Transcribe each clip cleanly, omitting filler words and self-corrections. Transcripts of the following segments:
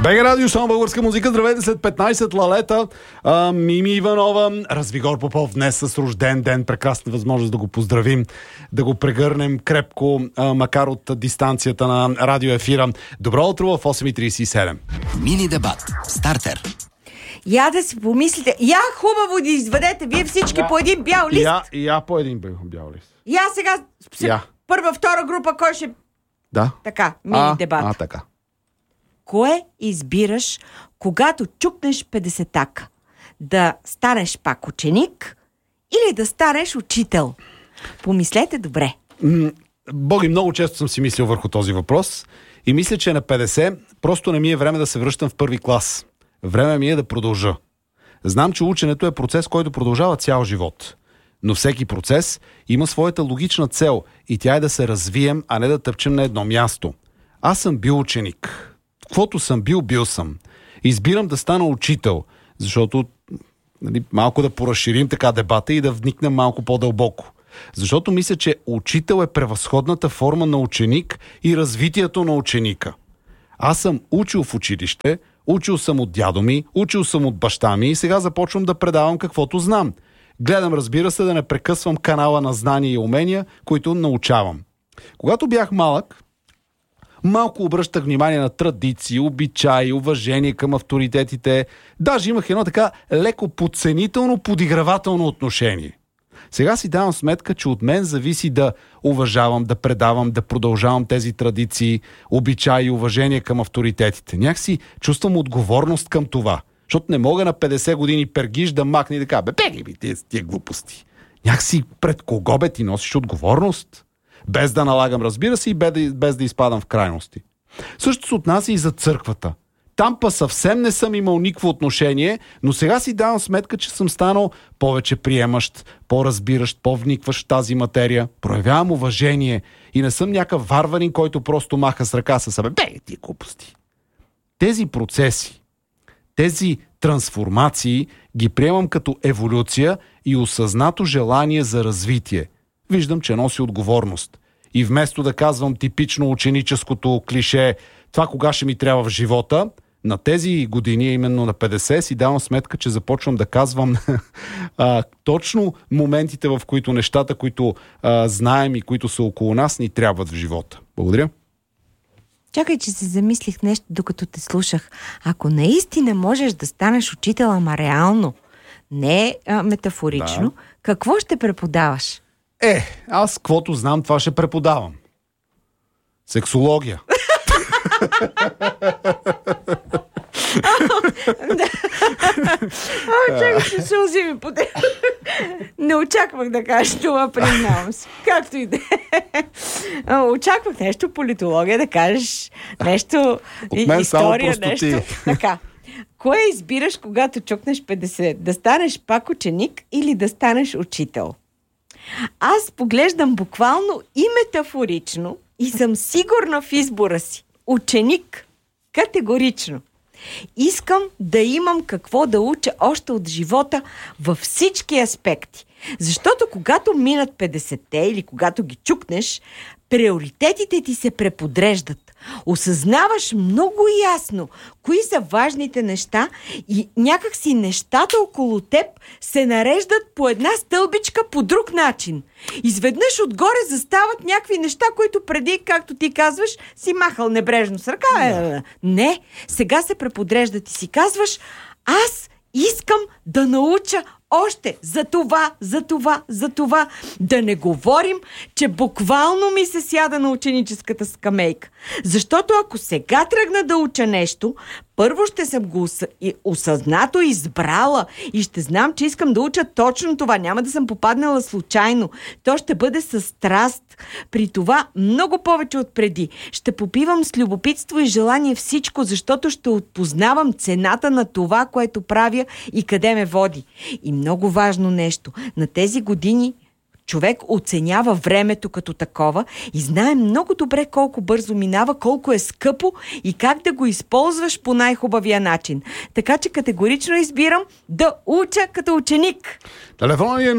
БГ Радио, само българска музика. Здравейте след 15 лалета. Мими Иванова, Развигор Попов днес с рожден ден. Прекрасна възможност да го поздравим, да го прегърнем крепко, макар от дистанцията на радиоефира. Добро утро в 8:37. Мини дебат. Стартер. Я да си помислите. Я хубаво да изведете вие всички по един бял лист. Я по един бял лист. Я сега първа, втора група, кой ще... Да. Така, мини дебат. Така. Кое избираш, когато чукнеш 50-така? Да станеш пак ученик или да станеш учител? Помислете добре. Боги, много често съм си мислил върху този въпрос и мисля, че на 50 просто не ми е време да се връщам в първи клас. Време ми е да продължа. Знам, че ученето е процес, който продължава цял живот. Но всеки процес има своята логична цел и тя е да се развием, а не да тъпчем на едно място. Аз съм бил ученик. Каквото съм бил съм. Избирам да стана учител, защото малко да поразширим така дебата и да вникнем малко по-дълбоко. Защото мисля, че учител е превъзходната форма на ученик и развитието на ученика. Аз съм учил в училище, учил съм от дядо ми, учил съм от баща ми и сега започвам да предавам каквото знам. Гледам, разбира се, да не прекъсвам канала на знания и умения, които научавам. Когато бях малък, малко обръщах внимание на традиции, обичаи, уважение към авторитетите. Даже имах едно така леко подценително, подигравателно отношение. Сега си давам сметка, че от мен зависи да уважавам, да предавам, да продължавам тези традиции, обичаи и уважение към авторитетите. Някакси чувствам отговорност към това. Защото не мога на 50 години пергиш да махне и да кажа, беги ми тия глупости. Някакси пред кого ти носиш отговорност? Без да налагам, разбира се, и без да изпадам в крайности. Също се отнася и за църквата. Там па съвсем не съм имал никакво отношение, но сега си давам сметка, че съм станал повече приемащ, по-разбиращ, по-вникващ в тази материя. Проявявам уважение и не съм някакъв варварин, който просто маха с ръка със себе. Бей, ти глупости! Тези процеси, тези трансформации ги приемам като еволюция и осъзнато желание за развитие. Виждам, че носи отговорност. И вместо да казвам типично ученическото клише това кога ще ми трябва в живота, на тези години, именно на 50, си давам сметка, че започвам да казвам точно моментите, в които нещата, които знаем и които са около нас, ни трябват в живота. Благодаря. Чакай, че се замислих нещо, докато те слушах. Ако наистина можеш да станеш учител, ама реално, не метафорично, какво ще преподаваш? Аз каквото знам, това ще преподавам. Сексология. Чакай, че сълзи ми поте. Не очаквах да кажеш това, признавам се. Както и да е. Очаквах нещо политология, да кажеш нещо история, нещо. Така. Кое избираш, когато чукнеш 50? Да станеш пак ученик или да станеш учител? Аз поглеждам буквално и метафорично и съм сигурна в избора си. Ученик. Категорично. Искам да имам какво да уча още от живота във всички аспекти. Защото когато минат 50-те или когато ги чукнеш, приоритетите ти се преподреждат. Осъзнаваш много ясно кои са важните неща и някакси нещата около теб се нареждат по една стълбичка по друг начин. Изведнъж отгоре застават някакви неща, които преди, както ти казваш, си махал небрежно с ръка. Не, сега се преподреждат и си казваш, аз искам да науча още за това. Да не говорим, че буквално ми се сяда на ученическата скамейка. Защото ако сега тръгна да уча нещо, първо ще съм го осъзнато избрала и ще знам, че искам да уча точно това. Няма да съм попаднала случайно. То ще бъде със страст. При това много повече от преди. Ще попивам с любопитство и желание всичко, защото ще отпознавам цената на това, което правя и къде ме води. И много важно нещо. На тези години човек оценява времето като такова и знае много добре колко бързо минава, колко е скъпо и как да го използваш по най-хубавия начин. Така че категорично избирам да уча като ученик. Телефонът е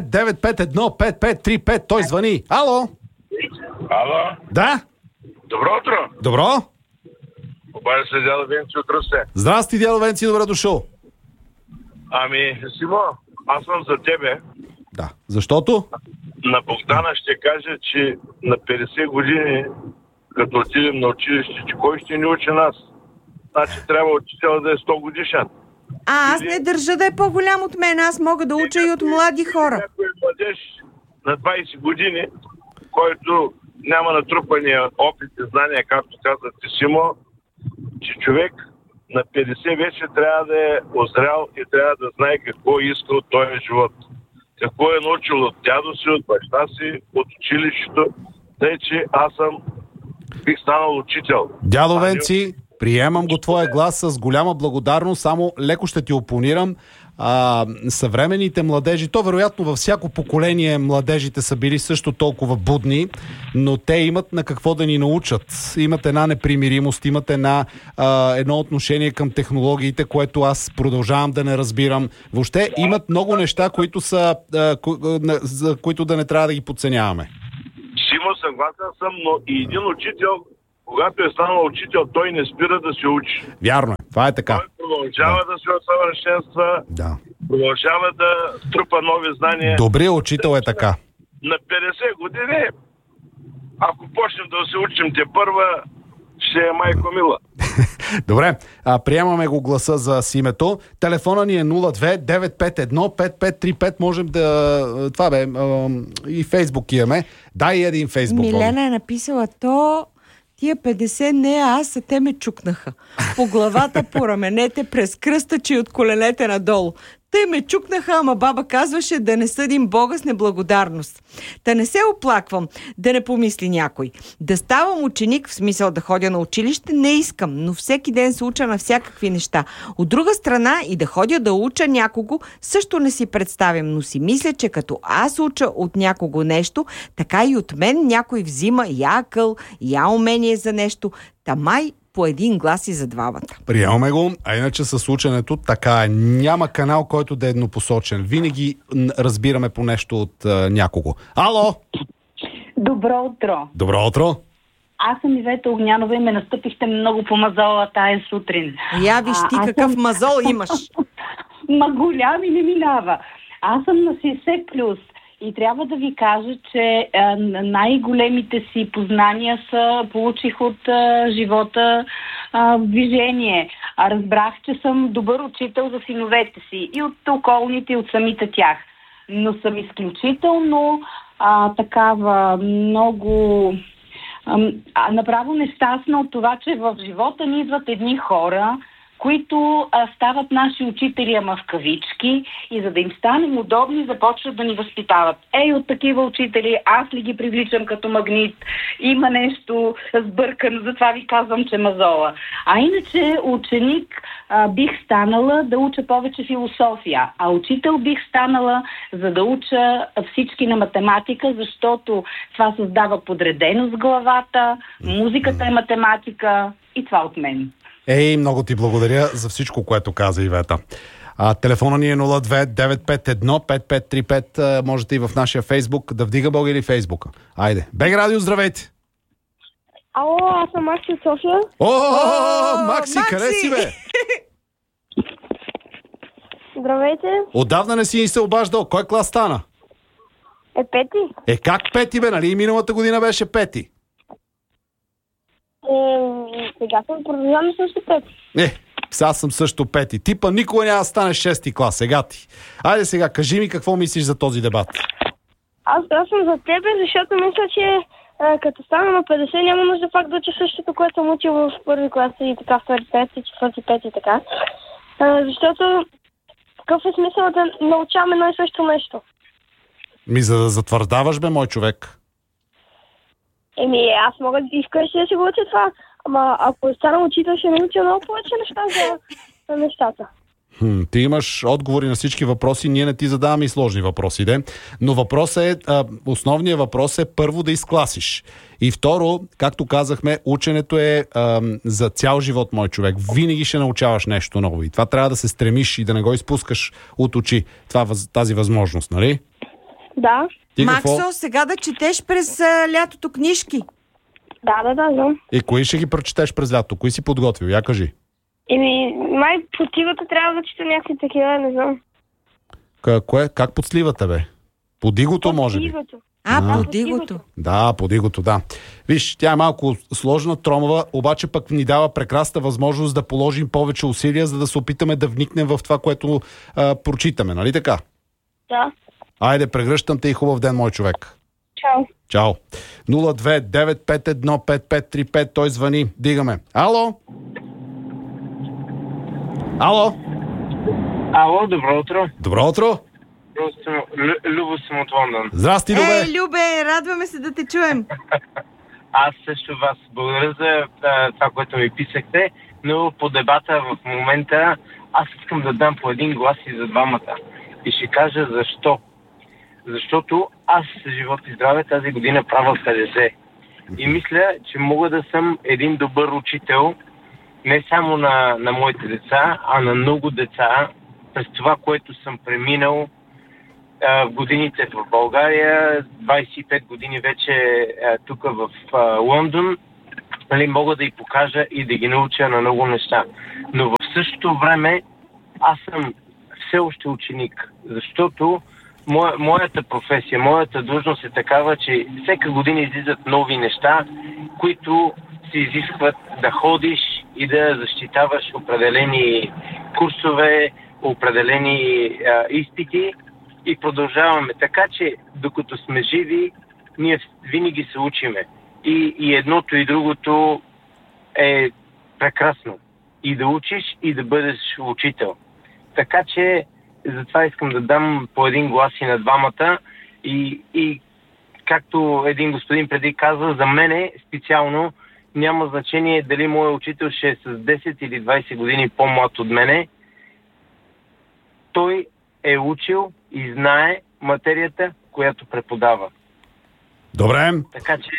02-951-5535. Той звъни. Ало? Ало? Да? Добро утро. Добро? Обажда се дядо Венци от Русе. Здрасти, дядо Венци, добре дошъл. Симо, аз съм за тебе. Да, защото? На Богдана ще кажа, че на 50 години, като отидем на училище, че кой ще ни учи нас? Значи трябва учител да е 100 годишен. Аз не държа да е по-голям от мен. Аз мога да уча и от млади хора. Някой младеж на 20 години, който няма натрупания опит и знания, както казахте, Симо, че човек на 50 вече трябва да е озрял и трябва да знае какво иска от този живот. Какво е научил от дядо си, от баща си, от училището. Тъй, че аз бих станал учител. Дядо Венци, приемам го твоя глас с голяма благодарност, само леко ще ти опонирам. Съвременните младежи, то вероятно във всяко поколение младежите са били също толкова будни, но те имат на какво да ни научат. Имат една непримиримост, имат едно отношение към технологиите, което аз продължавам да не разбирам. Въобще имат много неща, които са, за които да не трябва да ги подценяваме. Симо, съгласен съм, но и един учител, когато е станал учител, той не спира да се учи. Вярно е, това е така. Той продължава да се усъвършенства, продължава да трупа нови знания. Добрият учител е така. На 50 години, ако почнем да се учим тепърва, ще е майко мила. Добре, приемаме го гласа за Симето. Телефона ни е 02-951-5535. Можем да... Това бе, и Фейсбук имаме. Дай един Фейсбук. Милена е написала то... Тия 50 не, аз, те ме чукнаха. По главата, по раменете, през кръстъчи от коленете надолу. Те ме чукнаха, ама баба казваше да не съдим Бога с неблагодарност. Да не се оплаквам, да не помисли някой. Да ставам ученик, в смисъл да ходя на училище, не искам, но всеки ден се уча на всякакви неща. От друга страна и да ходя да уча някого, също не си представям, но си мисля, че като аз уча от някого нещо, така и от мен някой взима я акъл, я умение за нещо, тамай по един глас и за двамата. Приемаме го, а иначе с ученето така е. Няма канал, който да е еднопосочен. Винаги разбираме по нещо от някого. Ало! Добро утро! Добро утро! Аз съм Ивета Огнянова и ме настъпихте много по мазола тая сутрин. Я виж ти какъв мазол имаш. Ма голям и не минава. Аз съм на 60+. И трябва да ви кажа, че най-големите си познания получих от живота в движение. Разбрах, че съм добър учител за синовете си и от околните, и от самите тях. Но съм изключително такава много направо нещастна от това, че в живота ни идват едни хора, които стават наши учители, ама в кавички, и за да им станем удобни, започват да ни възпитават. От такива учители, аз ли ги привличам като магнит? Има нещо сбъркано, затова ви казвам, че мазола. А иначе ученик бих станала да уча повече философия, а учител бих станала за да уча всички на математика, защото това създава подреденост в главата, музиката е математика и това от мен. Много ти благодаря за всичко, което каза Ивета. Телефона ни е 02-951-5535. Можете и в нашия Фейсбук да вдига Бог или Фейсбука. Айде. Бег Радио, здравейте! Ало, аз съм Макси от София. Макси, къде си, бе? Здравейте. Отдавна не си ни се обаждал. Кой клас стана? Пети. Как пети, бе? Нали миналата година беше пети? Сега продължаваме също пети. Сега съм също пети. Типа никога няма да стане 6-ти клас. Сега ти. Айде сега, кажи ми какво мислиш за този дебат. Аз съм за тебе, защото мисля, че като стана на 50 няма нужда пак да уча същото, което съм учил в първи клас и така втори пет и четвърти пет и така. Защото какъв е смисъл да научаваме едно и също нещо? За да затвърждаваш, бе, мой човек. Аз мога и вкъщи да си го уча това. Ама ако стана учител, ще науча много повече неща за нещата. Ти имаш отговори на всички въпроси, ние не ти задаваме и сложни въпроси, но основният въпрос е първо да изкласиш. И второ, както казахме, ученето е за цял живот, мой човек. Винаги ще научаваш нещо ново и това трябва да се стремиш и да не го изпускаш от очи. Тази възможност, нали? Да. Максо, сега да четеш през лятото книжки. Да, знам. И кои ще ги прочетеш през лято? Кои си подготвил? Я кажи. Май под сливата трябва да чета някакви такива, не знам. Как под сливата, бе? Под игото, може би? Под игото. Да, под игото, да. Виж, тя е малко сложна, тромава, обаче пък ни дава прекрасна възможност да положим повече усилия, за да се опитаме да вникнем в това, което прочитаме, нали така? Да. Айде, прегръщам те и хубав ден, мой човек. Чао. Чао. 02-951-5535, той звъни. Дигаме. Ало? Ало? Ало, добро утро. Добро утро. Любо съм от Лондон. Здрасти, Любе. Любе, радваме се да те чуем. Аз също вас благодаря за това, което ми писахте, но по дебата в момента аз искам да дам по един глас и за двамата. И ще кажа защо. Защото аз живот и здраве тази година правя 50. И мисля, че мога да съм един добър учител не само на моите деца, а на много деца през това, което съм преминал в годините в България, 25 години вече тук в Лондон, нали, мога да ги покажа и да ги науча на много неща. Но в същото време аз съм все още ученик, защото моята професия, моята длъжност е такава, че всяка година излизат нови неща, които се изискват да ходиш и да защитаваш определени курсове, определени изпити и продължаваме. Така че, докато сме живи, ние винаги се учиме. И едното и другото е прекрасно. И да учиш, и да бъдеш учител. Така че, затова искам да дам по един глас и на двамата. И както един господин преди каза, за мене специално няма значение дали моят учител ще е с 10 или 20 години по-млад от мене. Той е учил и знае материята, която преподава. Добре. Така че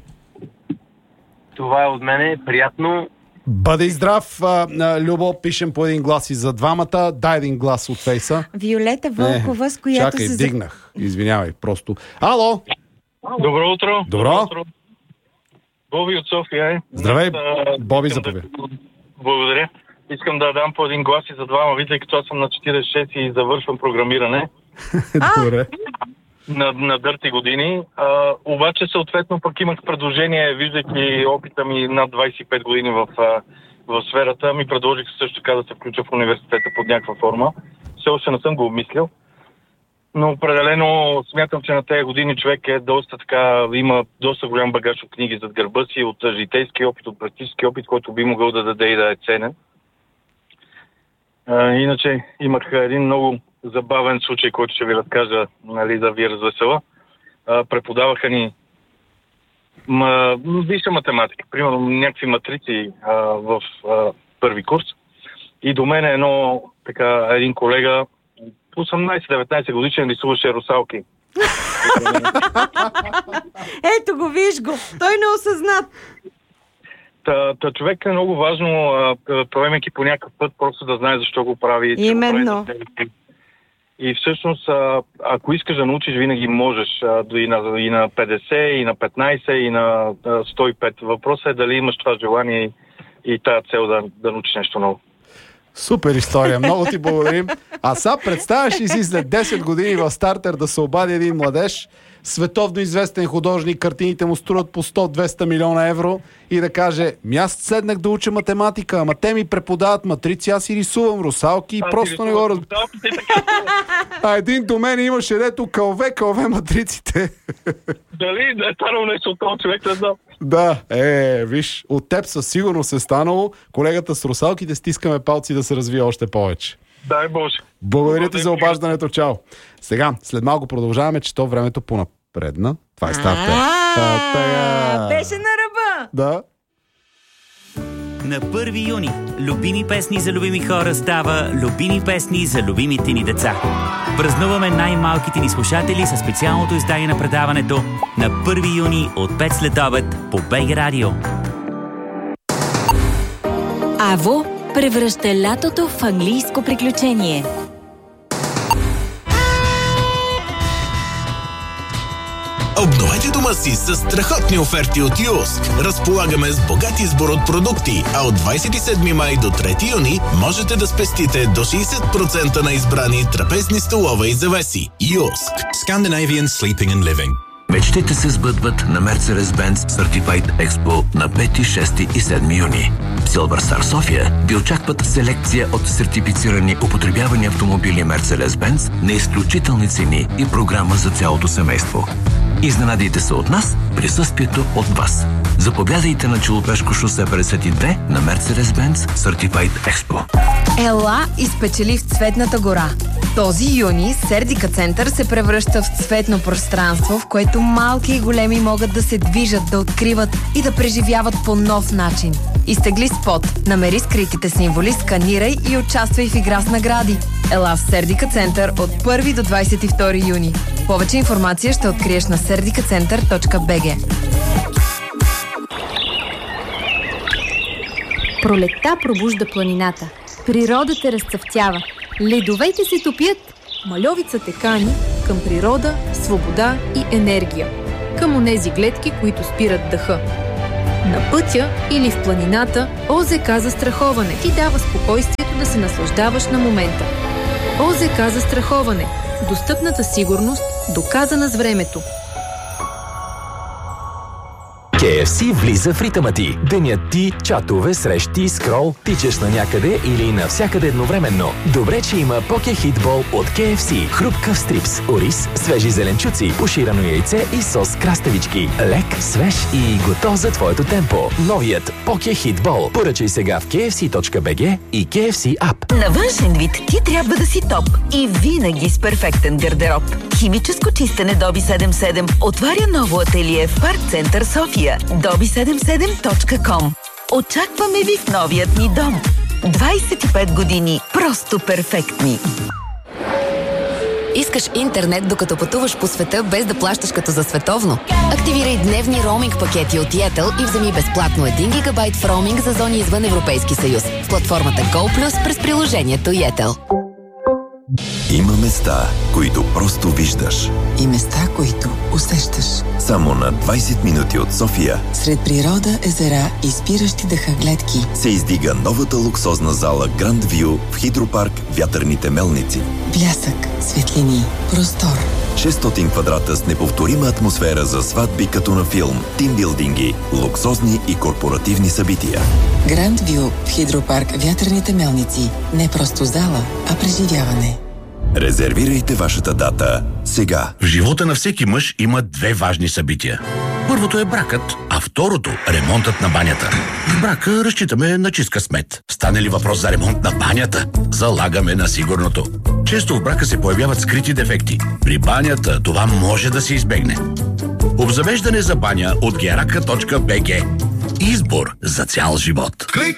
това е от мене. Приятно. Бъди здрав, Любо, пишем по един глас и за двамата. Дай един глас от фейса. Виолета Вълкова, с която чакай, дигнах. Извинявай, просто. Ало! Добро утро. Добро. Боби от София е. Здравей, Боби, заповядай. Благодаря. Искам да дам по един глас и за двама, видя, като аз съм на 46 и завършвам програмиране. Добре. На дърти години. Обаче, съответно, пък имах предложение, виждайки опита ми над 25 години в сферата, ми предложих също така да се включа в университета под някаква форма. Все още не съм го обмислил. Но определено смятам, че на тези години човек е доста така, има доста голям багаж от книги зад гърба си, от житейски опит, от практически опит, който би могъл да даде и да е ценен. Иначе имах един много забавен случай, който ще ви разкажа, нали, да ви развесела. Преподаваха ни висша математика, примерно някакви матрици в първи курс. И до мен един колега, 18-19 годишен, рисуваше русалки. Ето го, виж го. Той не осъзнат. Човек е много важно, проемайки по някакъв път, просто да знае защо го прави. Именно. И всъщност, ако искаш да научиш, винаги можеш. И на 50, и на 15, и на 105. Въпросът е дали имаш това желание и тая цел да научиш нещо ново. Супер история, много ти благодарим. А сега представяш ли си след 10 години в Стартер да се обади един младеж, световно известен художник, картините му струват по 100-200 милиона евро и да каже, аз седнах да уча математика, ама те ми преподават матрици, аз си рисувам русалки и просто не го разбирам. А един до мен имаше дето кълве матриците. Дали да е станало нещо от този човек, не знам. Да, виж, от теб със сигурност е станало. Колегата с русалките, стискаме палци да се развие още повече. Дай Боже. Благодаря ти за обаждането, чао. Сега, след малко продължаваме, че то времето понапредна. Това е Стартер. Беше на ръба. Да. На 1 юни любими песни за любими хора става любими песни за любимите ни деца. Празнуваме най-малките ни слушатели със специалното издание на предаването на 1 юни от 5 след обед по БГ Радио. Аво превръща лятото в английско приключение. Обновете дома си с страхотни оферти от ЮОСК. Разполагаме с богат избор от продукти, а от 27 май до 3 юни можете да спестите до 60% на избрани трапезни столове и завеси. ЮОСК. Scandinavian Sleeping and Living. Мечтите се сбъдват на Mercedes-Benz Certified Expo на 5, 6 и 7 юни. В Silver Star София ви очакват селекция от сертифицирани употребявани автомобили Mercedes-Benz на изключителни цени и програма за цялото семейство. Изненадайте се от нас, присъствието от вас. Заповядайте на Челопешко шосе 52 на Mercedes-Benz Certified Expo. Ела и спечели в Цветната гора. Този юни Сердика център се превръща в цветно пространство, в което малки и големи могат да се движат, да откриват и да преживяват по нов начин. Изтегли спот, намери скритите символи, сканирай и участвай в игра с награди. Ела в Сердика център от 1 до 22 юни. Повече информация ще откриеш на serdikacenter.bg. Пролетта пробужда планината. Природата разцъфтява. Ледовете се топят. Мальовицата кани към природа, свобода и енергия. Към онези гледки, които спират дъха. На пътя или в планината ОЗК застраховане ти дава спокойствието да се наслаждаваш на момента. ОЗК застраховане. Достъпната сигурност, доказана с времето. KFC влиза в ритъма ти. Денят ти, чатове, срещи, скрол, тичаш на някъде или навсякъде едновременно. Добре, че има Poke Hitball от KFC. Хрупкав стрипс, ориз, свежи зеленчуци, пуширано яйце и сос краставички. Лек, свеж и готов за твоето темпо. Новият Poke Hitball. Поръчай сега в kfc.bg и KFC App. На външен вид ти трябва да си топ и винаги с перфектен гардероб. Химическо чистене Доби 77 отваря ново ателие в Парк Център София. dobi77.com. Очакваме ви в новият ни дом. 25 години просто перфектни. Искаш интернет, докато пътуваш по света, без да плащаш като за световно? Активирай дневни роуминг пакети от Yettel и вземи безплатно 1 гигабайт в роуминг за зони извън Европейски съюз в платформата GoPlus през приложението Yettel. Има места, които просто виждаш. И места, които усещаш. Само на 20 минути от София, сред природа, езера и спиращи дъха гледки, се издига новата луксозна зала Grand View в Хидропарк Вятърните мелници. Блясък, светлини, простор. 600 квадрата с неповторима атмосфера за сватби като на филм, тимбилдинги, луксозни и корпоративни събития. Grand View в Хидропарк Вятърните мелници. Не просто зала, а преживяване. Резервирайте вашата дата сега. В живота на всеки мъж има две важни събития. Първото е бракът, а второто – ремонтът на банята. В брака разчитаме на чист късмет. Стане ли въпрос за ремонт на банята, залагаме на сигурното. Често в брака се появяват скрити дефекти. При банята това може да се избегне. Обзавеждане за баня от geraka.bg. Избор за цял живот.